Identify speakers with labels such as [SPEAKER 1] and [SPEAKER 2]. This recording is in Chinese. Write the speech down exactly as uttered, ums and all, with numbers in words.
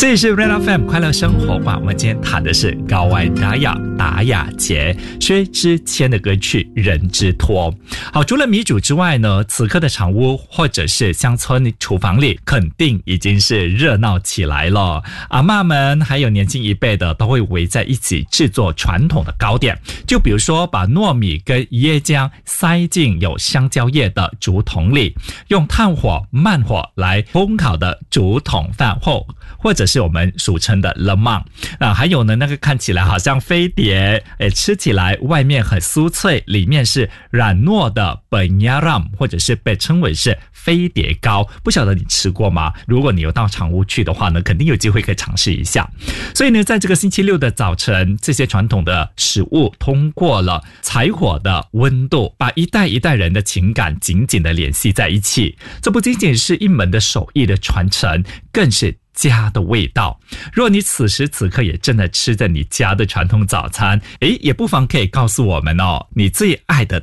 [SPEAKER 1] 这里是 Red F M 快乐生活吧，我们今天谈的是高外达雅达雅节薛之谦的歌曲《人之托》。好，除了米煮之外呢，此刻的场屋或者是乡村厨房里肯定已经是热闹起来了。阿嬷们还有年轻一辈的都会围在一起制作传统的糕点，就比如说把糯米跟椰浆塞进有香蕉叶的竹筒里，用炭火慢火来烘烤的竹筒饭后，或者是我们俗称的勒芒啊，还有呢那个看起来好像飞碟，诶，吃起来外面很酥脆，里面是软糯的 penyaram， 或者是被称为是飞碟糕，不晓得你吃过吗？如果你有到场屋去的话呢，肯定有机会可以尝试一下。所以呢，在这个星期六的早晨，这些传统的食物通过了柴火的温度，把一代一代人的情感紧紧的联系在一起。这不仅仅是一门的手艺的传承，更是家的味道。若你此时此刻也正在吃着你家的传统早餐，诶，也不妨可以告诉我们哦，你最爱的